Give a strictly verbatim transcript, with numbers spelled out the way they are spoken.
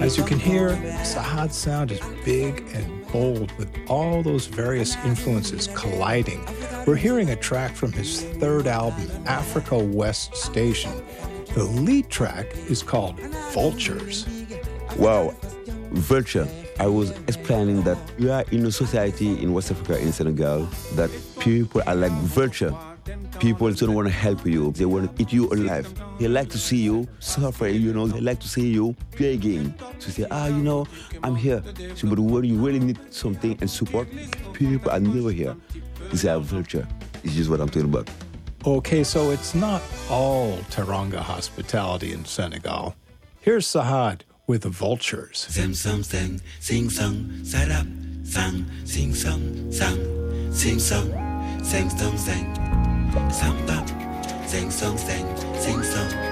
As you can hear, Sahad's sound is big and bold with all those various influences colliding. We're hearing a track from his third album, Africa West Station. The lead track is called Vultures. Wow, Vulture. I was explaining that we are in a society in West Africa, in Senegal, that people are like vulture. People don't want to help you. They want to eat you alive. They like to see you suffer, you know. They like to see you begging. To say, ah, you know, I'm here. So, but when you really need something and support, people are never here. They are vulture. It's just what I'm talking about. Okay, so it's not all Teranga hospitality in Senegal. Here's Sahad with the Vultures. Sing song, sing, sing song, set up, sang, sing song, sang, sing song, sing song, sing, sound up, sing song, sing, sing song.